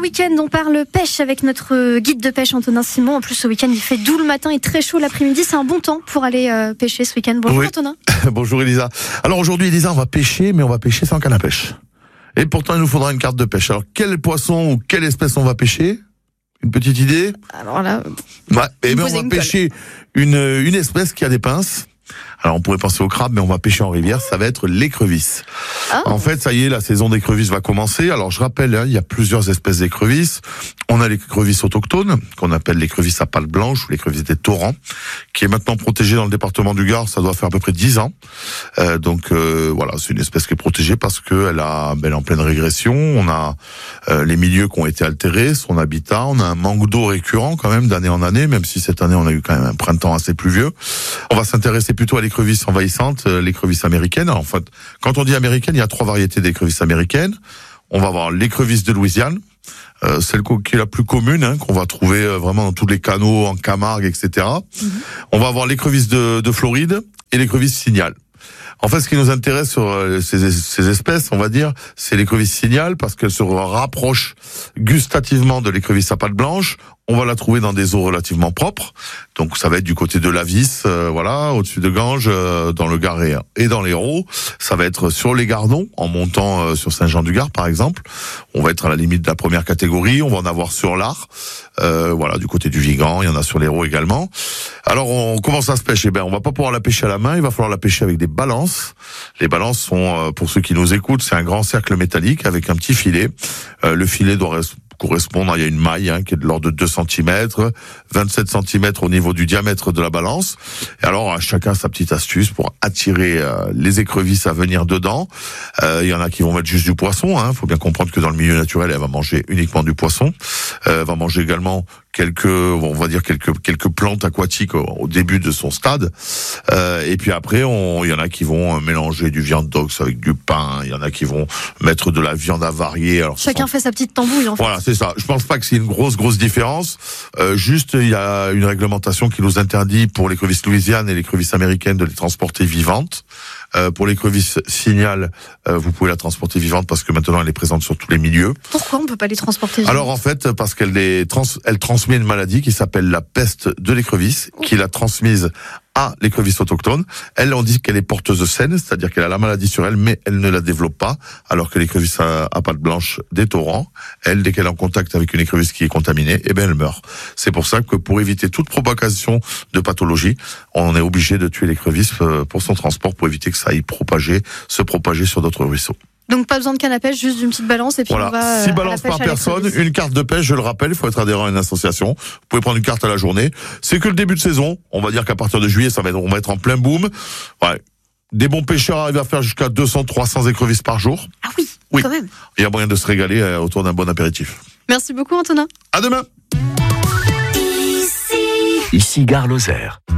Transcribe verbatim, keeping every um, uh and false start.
week-end, on parle pêche avec notre guide de pêche Antonin Simon. En plus, ce week-end, il fait doux le matin et très chaud l'après-midi. C'est un bon temps pour aller euh, pêcher ce week-end. Bonjour oui. Antonin. Bonjour Elisa. Alors aujourd'hui Elisa, on va pêcher, mais on va pêcher sans canne à pêche. Et pourtant, il nous faudra une carte de pêche. Alors quel poisson ou quelle espèce on va pêcher ? Une petite idée ? Alors là, ouais, eh ben, on va une pêcher une, une espèce qui a des pinces. Alors on pourrait penser au crabe, mais on va pêcher en rivière, ça va être l'écrevisse. Oh. En fait, ça y est, la saison d'écrevisse va commencer. Alors je rappelle, hein, il y a plusieurs espèces d'écrevisses. On a l'écrevisse autochtone, qu'on appelle l'écrevisse à pattes blanches ou l'écrevisse des torrents, qui est maintenant protégée dans le département du Gard, ça doit faire à peu près dix ans. Euh, donc euh, voilà, c'est une espèce qui est protégée parce qu'elle a, ben, elle est en pleine régression. On a euh, les milieux qui ont été altérés, son habitat. On a un manque d'eau récurrent quand même d'année en année, même si cette année on a eu quand même un printemps assez pluvieux. On va s'intéresser plutôt à l'écrevisse envahissante, l'écrevisse américaine. Alors, en fait, quand on dit américaine, il y a trois variétés d'écrevisses américaines. On va avoir l'écrevisse de Louisiane, euh, celle qui est la plus commune, hein, qu'on va trouver vraiment dans tous les canaux, en Camargue, et cetera. Mm-hmm. On va avoir l'écrevisse de, de Floride et l'écrevisse signale. En fait, ce qui nous intéresse sur ces, ces espèces, on va dire, c'est l'écrevisse signale parce qu'elle se rapproche gustativement de l'écrevisse à pattes blanches. On va la trouver dans des eaux relativement propres. Donc, ça va être du côté de l'Avis, euh, voilà, au-dessus de Ganges, euh, dans le Gard et dans l'Hérault. Ça va être sur les Gardons, en montant euh, sur Saint-Jean-du-Gard, par exemple. On va être à la limite de la première catégorie. On va en avoir sur l'Ar, euh, voilà, du côté du Vigan. Il y en a sur l'Hérault également. Alors, on commence à se pêcher. Ben, on va pas pouvoir la pêcher à la main. Il va falloir la pêcher avec des balances. Les balances sont, euh, pour ceux qui nous écoutent, c'est un grand cercle métallique avec un petit filet. Euh, le filet doit rester correspondre, il y a une maille hein, qui est de l'ordre de deux centimètres, vingt-sept centimètres au niveau du diamètre de la balance. Et alors, à chacun sa petite astuce pour attirer euh, les écrevisses à venir dedans. Euh, il y en a qui vont mettre juste du poisson. Hein. Faut bien comprendre que dans le milieu naturel, elle va manger uniquement du poisson. Euh, elle va manger également quelques, on va dire quelques quelques plantes aquatiques au, au début de son stade. Euh, et puis après, on, il y en a qui vont mélanger du viande d'ox avec du pain. Il y en a qui vont mettre de la viande avariée. Alors, chacun sont... fait sa petite tambouille en fait. Voilà, c'est ça. Je pense pas que c'est une grosse grosse différence. Euh, juste, il y a une réglementation qui nous interdit pour l'écrevisse louisiane et l'écrevisse américaine de les transporter vivantes. Euh, pour l'écrevisse signale, euh, vous pouvez la transporter vivante parce que maintenant elle est présente sur tous les milieux. Pourquoi on peut pas les transporter vivantes ? Alors en fait, parce qu'elle les trans, elle transmet une maladie qui s'appelle la peste de l'écrevisse, qui l'a transmise à l'écrevisse autochtone. Elle, on dit qu'elle est porteuse saine, c'est-à-dire qu'elle a la maladie sur elle, mais elle ne la développe pas, alors que l'écrevisse à, à pattes blanches des torrents, elle, dès qu'elle est en contact avec une écrevisse qui est contaminée, eh ben elle meurt. C'est pour ça que pour éviter toute propagation de pathologie, on est obligé de tuer l'écrevisse pour son transport, pour éviter que ça aille propager, se propager sur d'autres ruisseaux. Donc pas besoin de canne à pêche, juste d'une petite balance et puis voilà. on va. Six balances par personne, une carte de pêche, je le rappelle, il faut être adhérent à une association. Vous pouvez prendre une carte à la journée. C'est que le début de saison. On va dire qu'à partir de juillet, ça va être, on va être en plein boom. Ouais. Des bons pêcheurs arrivent à faire jusqu'à deux cents, trois cents écrevisses par jour. Ah oui, oui. Quand même. Il y a moyen de se régaler autour d'un bon apéritif. Merci beaucoup Antonin. À demain. Ici Gare Lozère.